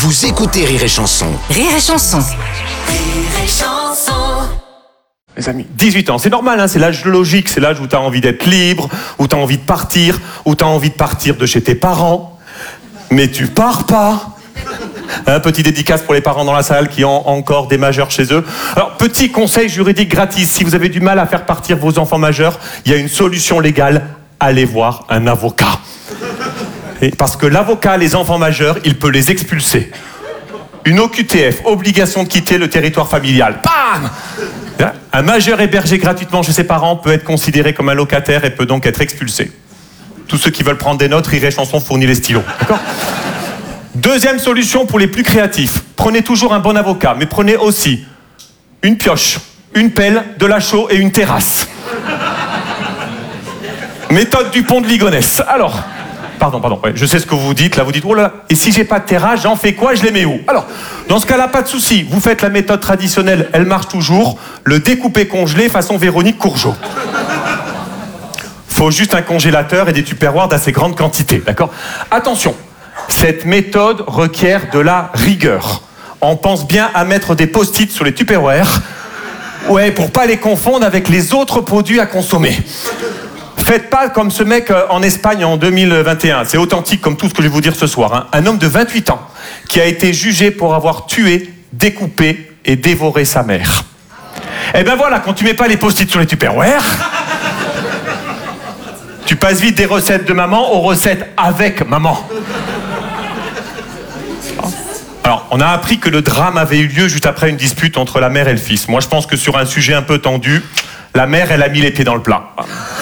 Vous écoutez Rire et Chanson. Rire et Chanson. Rire et Chanson. Mes amis, 18 ans, c'est normal, hein, c'est l'âge logique, c'est l'âge où tu as envie d'être libre, où tu as envie de partir, où tu as envie de partir de chez tes parents. Mais tu pars pas. Un petit dédicace pour les parents dans la salle qui ont encore des majeurs chez eux. Alors, petit conseil juridique gratis, si vous avez du mal à faire partir vos enfants majeurs, il y a une solution légale, allez voir un avocat. Et parce que l'avocat, les enfants majeurs, il peut les expulser. Une OQTF, obligation de quitter le territoire familial. Bam ! Un majeur hébergé gratuitement chez ses parents peut être considéré comme un locataire et peut donc être expulsé. Tous ceux qui veulent prendre des notes, Rire et Chanson fournit les stylos. D'accord ? Deuxième solution pour les plus créatifs. Prenez toujours un bon avocat, mais prenez aussi une pioche, une pelle, de la chaux et une terrasse. Méthode du pont de Ligonnès. Alors, pardon, ouais, je sais ce que vous dites. Là, vous dites, oh là, et si j'ai pas de terrasse, j'en fais quoi? Je les mets où? Alors, dans ce cas-là, pas de souci. Vous faites la méthode traditionnelle, elle marche toujours. Le découpé congelé façon Véronique Courgeot. Faut juste un congélateur et des tupperwares d'assez grande quantité, d'accord? Attention, cette méthode requiert de la rigueur. On pense bien à mettre des post-it sur les tupperwares, ouais, pour pas les confondre avec les autres produits à consommer. Faites pas comme ce mec en Espagne en 2021. C'est authentique comme tout ce que je vais vous dire ce soir. Hein. Un homme de 28 ans qui a été jugé pour avoir tué, découpé et dévoré sa mère. Eh ben voilà, quand tu mets pas les post-it sur les tupperwares, tu passes vite des recettes de maman aux recettes avec maman. Alors, on a appris que le drame avait eu lieu juste après une dispute entre la mère et le fils. Moi, je pense que sur un sujet un peu tendu, la mère, elle a mis les pieds dans le plat.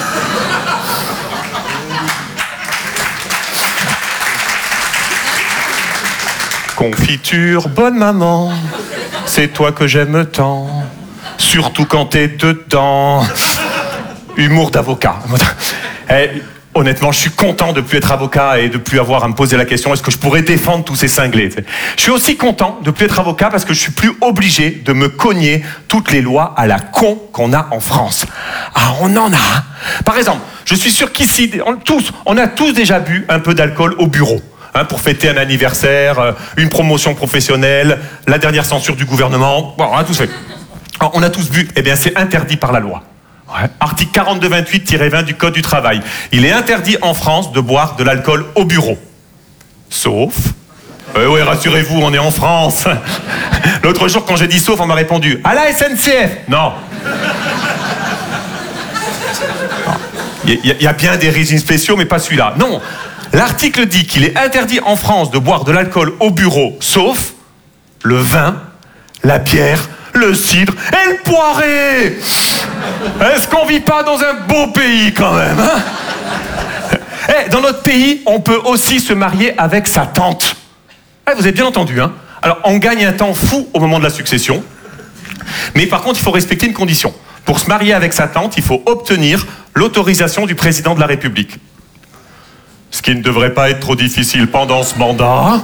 Confiture, bonne maman, c'est toi que j'aime tant, surtout quand t'es dedans. Humour d'avocat. Honnêtement, je suis content de plus être avocat et de plus avoir à me poser la question est-ce que je pourrais défendre tous ces cinglés. Je suis aussi content de plus être avocat parce que je suis plus obligé de me cogner toutes les lois à la con qu'on a en France. Ah, on en a. Hein. Par exemple, je suis sûr qu'ici, on a tous déjà bu un peu d'alcool au bureau. Hein, pour fêter un anniversaire, une promotion professionnelle, la dernière censure du gouvernement. Bon, on a tous fait. Alors, on a tous bu. Eh bien, c'est interdit par la loi. Ouais. Article 4228-20 du Code du travail. Il est interdit en France de boire de l'alcool au bureau. Sauf... oui, rassurez-vous, on est en France. L'autre jour, quand j'ai dit sauf, on m'a répondu « à la SNCF !» Non. Il y a bien des régimes spéciaux, mais pas celui-là. Non. L'article dit qu'il est interdit en France de boire de l'alcool au bureau, sauf le vin, la bière, le cidre et le poiré. Est-ce qu'on vit pas dans un beau pays quand même, hein? Dans notre pays, on peut aussi se marier avec sa tante. Vous avez bien entendu, hein? Alors, on gagne un temps fou au moment de la succession, mais par contre, il faut respecter une condition. Pour se marier avec sa tante, il faut obtenir l'autorisation du président de la République. Ce qui ne devrait pas être trop difficile pendant ce mandat,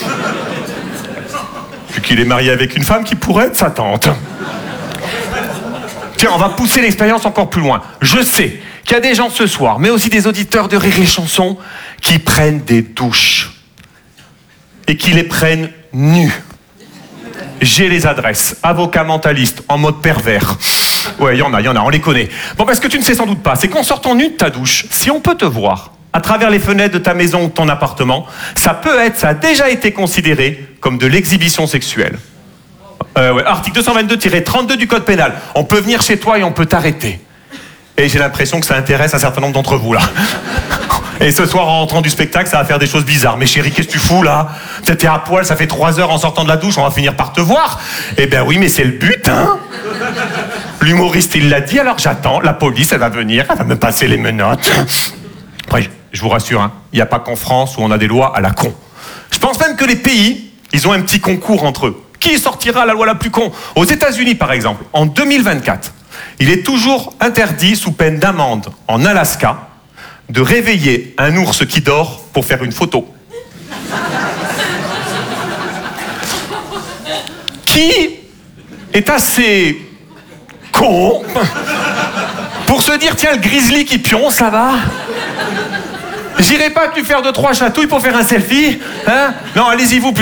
vu qu'il est marié avec une femme qui pourrait être sa tante. Tiens, on va pousser l'expérience encore plus loin. Je sais qu'il y a des gens ce soir, mais aussi des auditeurs de Rire et Chanson, qui prennent des douches. Et qui les prennent nus. J'ai les adresses. Avocat mentaliste, en mode pervers. Ouais, il y en a, on les connaît. Bon, parce que tu ne sais sans doute pas, c'est qu'en sortant nu de ta douche, si on peut te voir à travers les fenêtres de ta maison ou de ton appartement, ça a déjà été considéré comme de l'exhibition sexuelle. Ouais, article 222-32 du Code pénal. On peut venir chez toi et on peut t'arrêter. Et j'ai l'impression que ça intéresse un certain nombre d'entre vous, là. Et ce soir, en rentrant du spectacle, ça va faire des choses bizarres. Mais chérie, qu'est-ce que tu fous, là? T'es à poil, ça fait 3 heures en sortant de la douche, on va finir par te voir. Eh ben oui, mais c'est le but, hein? L'humoriste, il l'a dit, alors j'attends. La police, elle va venir, elle va me passer les menottes. Après, je vous rassure, hein, il n'y a pas qu'en France où on a des lois à la con. Je pense même que les pays, ils ont un petit concours entre eux. Qui sortira la loi la plus con? Aux États-Unis, par exemple, en 2024, il est toujours interdit, sous peine d'amende, en Alaska, de réveiller un ours qui dort pour faire une photo. Qui est assez con pour se dire, tiens, le grizzly qui pionce, ça va? J'irai pas plus faire 2-3 chatouilles pour faire un selfie, hein? Non, allez-y vous.